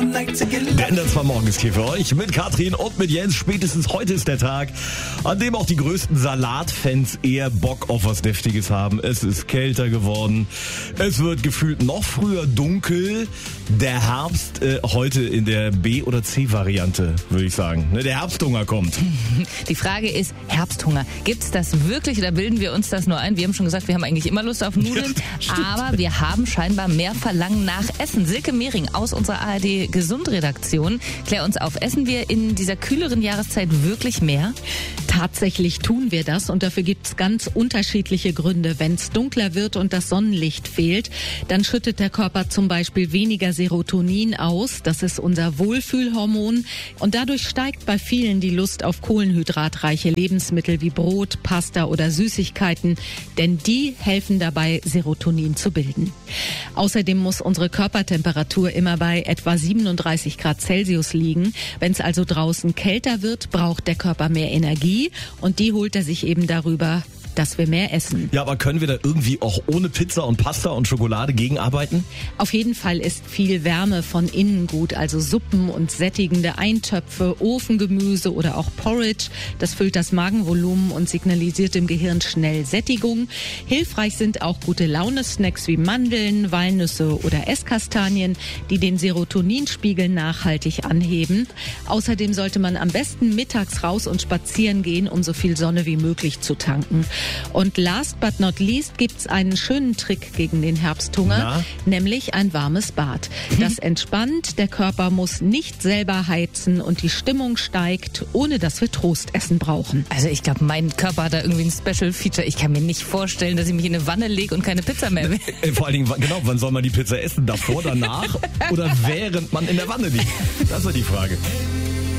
Der ändert zwar morgens hier für euch mit Katrin und mit Jens. Spätestens heute ist der Tag, an dem auch die größten Salatfans eher Bock auf was Deftiges haben. Es ist kälter geworden. Es wird gefühlt noch früher dunkel. Der Herbst heute in der B- oder C-Variante, würde ich sagen. Der Herbsthunger kommt. Die Frage ist, Herbsthunger. Gibt's das wirklich oder bilden wir uns das nur ein? Wir haben schon gesagt, wir haben eigentlich immer Lust auf Nudeln. Ja, aber wir haben scheinbar mehr Verlangen nach Essen. Silke Mehring aus unserer ARD-Gesundredaktion. Klär uns auf, essen wir in dieser kühleren Jahreszeit wirklich mehr? Tatsächlich tun wir das und dafür gibt's ganz unterschiedliche Gründe. Wenn es dunkler wird und das Sonnenlicht fehlt, dann schüttet der Körper zum Beispiel weniger Serotonin aus. Das ist unser Wohlfühlhormon. Und dadurch steigt bei vielen die Lust auf kohlenhydratreiche Lebensmittel wie Brot, Pasta oder Süßigkeiten, denn die helfen dabei, Serotonin zu bilden. Außerdem muss unsere Körpertemperatur immer bei etwa 37 Grad Celsius liegen. Wenn es also draußen kälter wird, braucht der Körper mehr Energie und die holt er sich eben darüber, dass wir mehr essen. Ja, aber können wir da irgendwie auch ohne Pizza und Pasta und Schokolade gegenarbeiten? Auf jeden Fall ist viel Wärme von innen gut, also Suppen und sättigende Eintöpfe, Ofengemüse oder auch Porridge. Das füllt das Magenvolumen und signalisiert dem Gehirn schnell Sättigung. Hilfreich sind auch gute Laune-Snacks wie Mandeln, Walnüsse oder Esskastanien, die den Serotoninspiegel nachhaltig anheben. Außerdem sollte man am besten mittags raus und spazieren gehen, um so viel Sonne wie möglich zu tanken. Und last but not least gibt's einen schönen Trick gegen den Herbsthunger, nämlich ein warmes Bad. Das entspannt, der Körper muss nicht selber heizen und die Stimmung steigt, ohne dass wir Trostessen brauchen. Also ich glaube, mein Körper hat da irgendwie ein Special Feature. Ich kann mir nicht vorstellen, dass ich mich in eine Wanne lege und keine Pizza mehr will. Vor allen Dingen, genau, wann soll man die Pizza essen? Davor, danach oder während man in der Wanne liegt? Das ist die Frage.